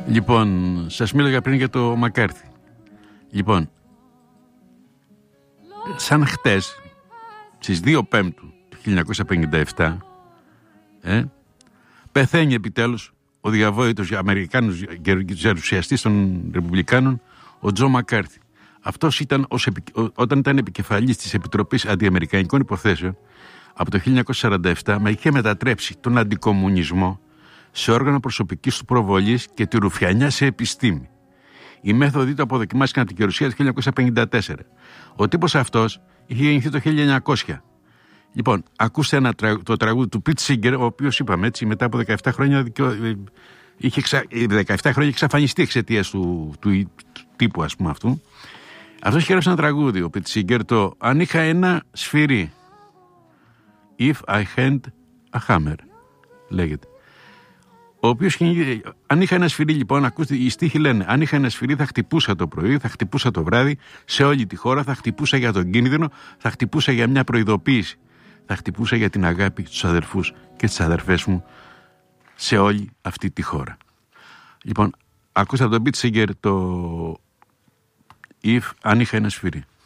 Λοιπόν, σας μίλαγα πριν για το Μακάρθι. Λοιπόν, σαν χτες, στις 2 Πέμπτου του 1957, πεθαίνει επιτέλους ο διαβόητος Αμερικάνος γερουσιαστής των Ρεπουμπλικάνων, ο Τζο Μακάρθι. Αυτός ήταν όταν ήταν επικεφαλής της Επιτροπής Αντιαμερικανικών Υποθέσεων από το 1947, με είχε μετατρέψει τον αντικομουνισμό σε όργανο προσωπικής του προβολής και τη ρουφιανιά σε επιστήμη. Οι μέθοδοι του αποδοκιμάστηκαν από την Γερουσία το 1954. Ο τύπος αυτός είχε γεννηθεί το 1900. Λοιπόν, ακούστε το τραγούδι του Πιτ Σίγκερ, ο οποίος, είπαμε έτσι, μετά από 17 χρόνια είχε εξαφανιστεί εξαιτίας του τύπου, ας πούμε, αυτού. Αυτός είχε γράψει ένα τραγούδι, ο Πιτ Σίγκερ, το «Αν είχα ένα σφυρί». If I had a hammer, λέγεται. Ο οποίος, αν είχα ένα σφυρί, λοιπόν, ακούστε, οι στίχοι λένε: αν είχα ένα σφυρί, θα χτυπούσα το πρωί, θα χτυπούσα το βράδυ, σε όλη τη χώρα, θα χτυπούσα για τον κίνδυνο, θα χτυπούσα για μια προειδοποίηση, θα χτυπούσα για την αγάπη στους αδερφούς και τις αδερφές μου σε όλη αυτή τη χώρα. Λοιπόν, ακούστε από τον Πιτ Σίγκερ το αν είχα ένα σφυρί.